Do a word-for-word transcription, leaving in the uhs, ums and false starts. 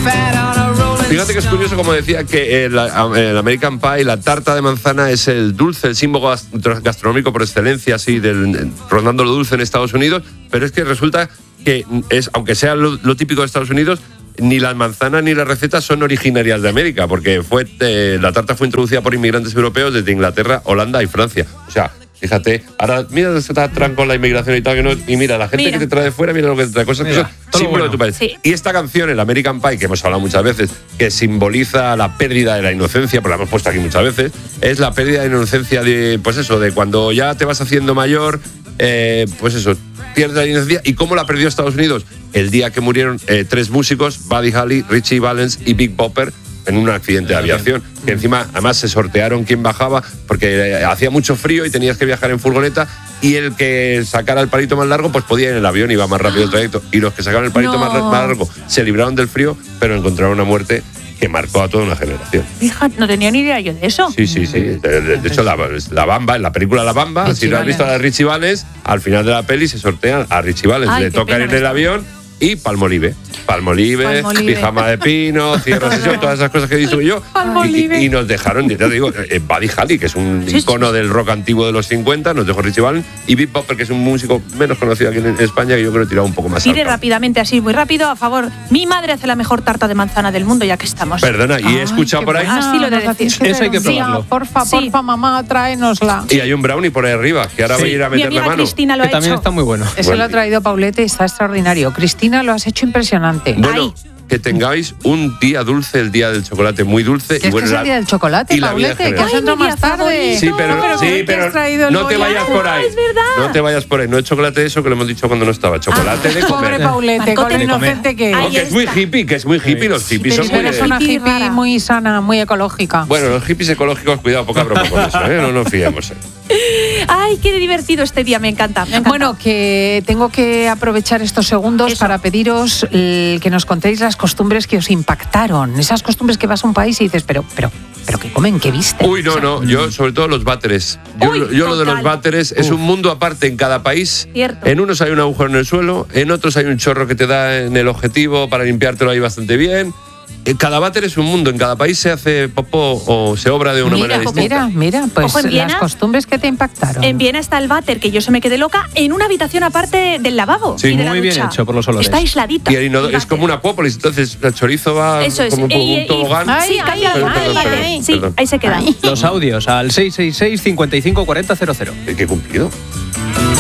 Fíjate que es curioso, como decía, que el, el American Pie, la tarta de manzana, es el dulce, el símbolo gastronómico por excelencia, así, del, rondando lo dulce en Estados Unidos, pero es que resulta que, es, aunque sea lo, lo típico de Estados Unidos, ni las manzanas ni las recetas son originarias de América, porque fue eh, la tarta fue introducida por inmigrantes europeos desde Inglaterra, Holanda y Francia. O sea, fíjate, ahora mira, se está atrán con la inmigración y tal, que no, y mira, la gente mira. que te trae de fuera, mira lo que te trae, cosas mira, que son símbolo bueno. de tu país. Sí. Y esta canción, el American Pie, que hemos hablado muchas veces, que simboliza la pérdida de la inocencia, porque la hemos puesto aquí muchas veces, es la pérdida de inocencia de, pues eso, de cuando ya te vas haciendo mayor, eh, pues eso, pierdes la inocencia. ¿Y cómo la perdió Estados Unidos? El día que murieron eh, tres músicos, Buddy Holly, Richie Valens y Big Bopper, en un accidente de aviación, que encima además se sortearon quién bajaba, porque eh, hacía mucho frío y tenías que viajar en furgoneta, y el que sacara el palito más largo pues podía ir en el avión, iba más rápido el trayecto, y los que sacaron el palito no. más, más largo se libraron del frío, pero encontraron una muerte que marcó a toda una generación. Fíjate, no tenía ni idea yo de eso. Sí, sí, sí. De, de, de hecho, la, la Bamba, en la película La Bamba, Richie si no has visto a la Richie Valens, al final de la peli se sortean a Richie Valens, Ay, le tocan en el avión y Palmolive. Palmolive, Palmolive, pijama de pino, cierre de sesión, todas esas cosas que he dicho yo. Y, y nos dejaron, ya te digo, eh, Buddy Holly, que es un sí, icono sí. del rock antiguo de los cincuenta, nos dejó Richie Valens, y Big Bopper, que es un músico menos conocido aquí en España, que yo creo que tiraba un poco más alto. Pide rápidamente, así, muy rápido, a favor. Mi madre hace la mejor tarta de manzana del mundo, ya que estamos. Perdona, y he escuchado por ahí... Ah, sí, lo de decir. Eso hay que probarlo. Sí, porfa, sí. porfa, mamá, tráenosla. Y hay un brownie por ahí arriba, que ahora sí. voy a ir a meter Mi amiga la mano. Cristina lo que ha también hecho. está muy bueno. Ese bueno. lo ha traído Paulette y está extraordinario. Cristina, lo has hecho impresionante. Bueno, Ay. que tengáis un día dulce, el día del chocolate muy dulce. ¿Qué y bueno, es el la, día del chocolate, Paulette? Que has entrado más tarde. Sí, pero, pero, sí, pero no te vayas por ahí. Es verdad. No te vayas por ahí. No es chocolate eso que lo hemos dicho cuando no estaba. Chocolate ah, de comer. Pobre Paulette, con lo inocente que es. No, que es muy hippie, que es muy hippie. Los hippies pero son muy... Eres una hippie muy sana, muy ecológica. Bueno, los hippies ecológicos, cuidado, poca broma con eso, ¿eh? No nos fiemos. ¿eh? Ay, qué divertido este día, me encanta, me encanta. Bueno, que tengo que aprovechar estos segundos Eso. para pediros el, que nos contéis las costumbres que os impactaron. Esas costumbres que vas a un país y dices, pero, pero, pero ¿qué comen? ¿Qué viste? Uy, no, no, yo sobre todo los váteres. Yo, Uy, yo lo de los váteres es un mundo aparte en cada país. Cierto. En unos hay un agujero en el suelo, en otros hay un chorro que te da en el objetivo para limpiártelo ahí bastante bien. Cada váter es un mundo, en cada país se hace popó o se obra de una mira, manera distinta. Mira, mira, pues Ojo, Viena, las costumbres que te impactaron. En Viena está el váter, que yo se me quedé loca, en una habitación aparte del lavabo. Sí, y de muy la bien ducha. hecho por los olores. Está aisladito. Y el inodoro, es como una acuópolis, entonces el chorizo va Eso es. como y, un tobogán. Sí, cambia perdón, el perdón, váter. perdón, Sí, perdón. ahí se queda. Los audios al seis seis seis, cinco cinco cuatro cero cero. ¿Qué cumplido?